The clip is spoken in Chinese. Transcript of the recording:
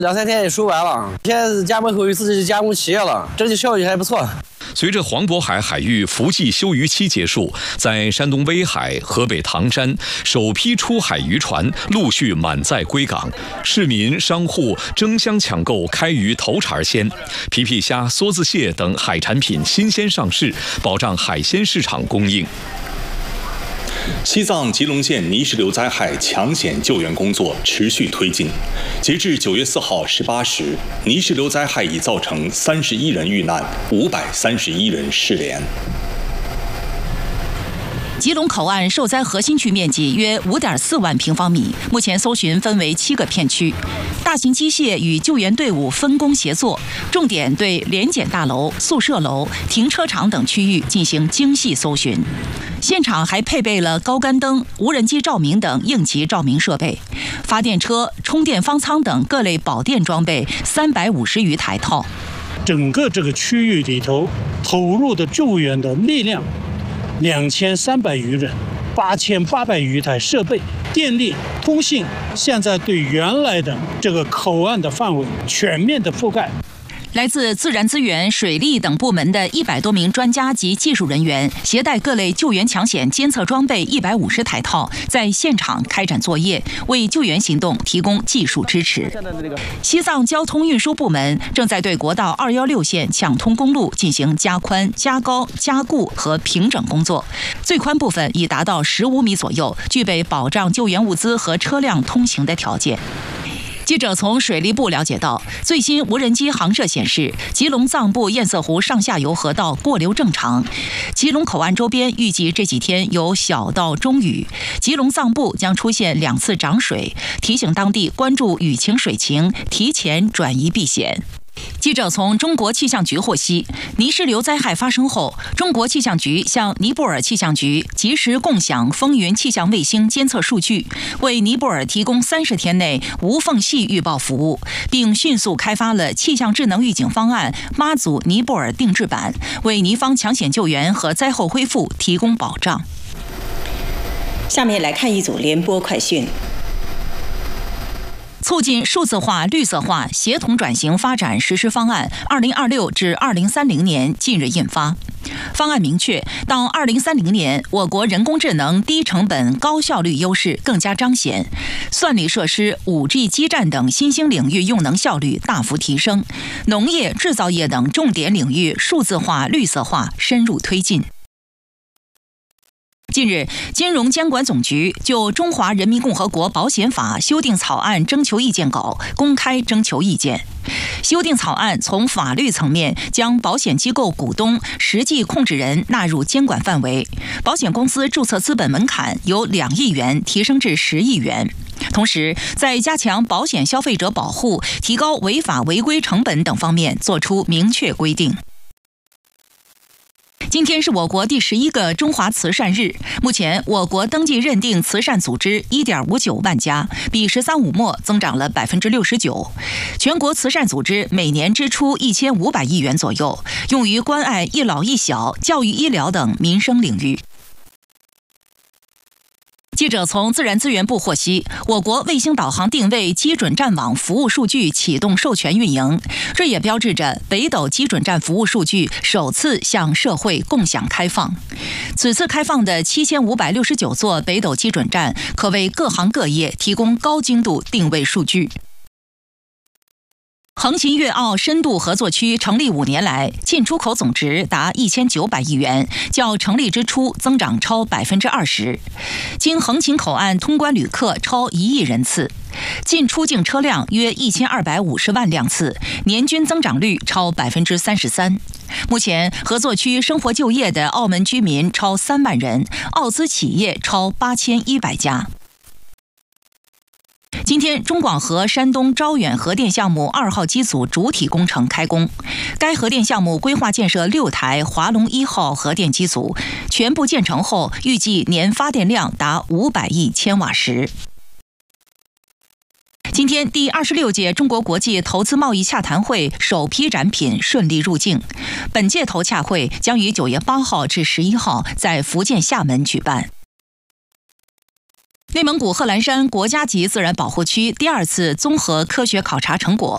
2、3天也收完了。现在是加盟后4是加盟企业了，整体效益还不错。 随着黄渤海海域伏季休渔期结束，在山东威海、河北唐山，首批出海渔船陆续满载归港，市民商户争相抢购开渔头茬鲜，皮皮虾、梭子蟹等海产品新鲜上市，保障海鲜市场供应。 西藏吉隆县泥石流灾害抢险救援工作持续推进。截至9月4号18时，泥石流灾害已造成31人遇难，531人失联。 吉隆口岸受灾核心区面积约5.4万平方米，目前搜寻分为7个片区，大型机械与救援队伍分工协作，重点对联检大楼、宿舍楼、停车场等区域进行精细搜寻。现场还配备了高杆灯、无人机照明等应急照明设备，发电车、充电方舱等各类保电装备350余台套。 整个这个区域里头投入的救援的力量2300余人，8800余台设备，电力、通信，现在对原来的这个口岸的范围全面的覆盖。 来自自然资源、水利等部门的100多名专家及技术人员，携带各类救援抢险监测装备150台套，在现场开展作业，为救援行动提供技术支持。西藏交通运输部门正在对国道216线抢通公路进行加宽、加高、加固和平整工作，最宽部分已达到15米左右，具备保障救援物资和车辆通行的条件。记者从水利部了解到，最新无人机航摄显示，吉隆藏布堰塞湖上下游河道过流正常，吉隆口岸周边预计这几天有小到中雨，吉隆藏布将出现2次涨水，提醒当地关注雨情水情，提前转移避险。记者从中国气象局获悉，泥石流灾害发生后，中国气象局向尼泊尔气象局及时共享风云气象卫星监测数据，为尼泊尔提供30天内无缝隙预报服务，并迅速开发了气象智能预警方案妈祖尼泊尔定制版，为尼方抢险救援和灾后恢复提供保障。 下面来看一组联播快讯。 促进数字化、绿色化协同转型发展实施方案2026至2030年近日印发。方案明确，到2030年，我国人工智能低成本、高效率优势更加彰显，算力设施、5G 基站等新兴领域用能效率大幅提升，农业、制造业等重点领域数字化、绿色化深入推进。近日，金融监管总局就《中华人民共和国保险法》修订草案征求意见稿公开征求意见。修订草案从法律层面将保险机构股东、实际控制人纳入监管范围，保险公司注册资本门槛由2亿元提升至10亿元。同时，在加强保险消费者保护、提高违法违规成本等方面作出明确规定。今天是我国第11个中华慈善日。目前，我国登记认定慈善组织1.59万家，比“十三五”末增长了69%。全国慈善组织每年支出1500亿元左右，用于关爱一老一小、教育医疗等民生领域。记者从自然资源部获悉，我国卫星导航定位基准站网服务数据启动授权运营，这也标志着北斗基准站服务数据首次向社会共享开放。此次开放的7569座北斗基准站，可为各行各业提供高精度定位数据。横琴粤澳深度合作区成立5年来，进出口总值达1900亿元，较成立之初增长超20%。经横琴口岸通关旅客超1亿人次，进出境车辆约1250万辆次，年均增长率超33%。目前，合作区生活就业的澳门居民超3万人，澳资企业超8100家。今天，中广核山东招远核电项目2号机组主体工程开工。该核电项目规划建设6台华龙1号核电机组，全部建成后，预计年发电量达500亿千瓦时。今天，第26届中国国际投资贸易洽谈会首批展品顺利入境。本届投洽会将于9月8号至11号在福建厦门举办。内蒙古贺兰山国家级自然保护区第2次综合科学考察成果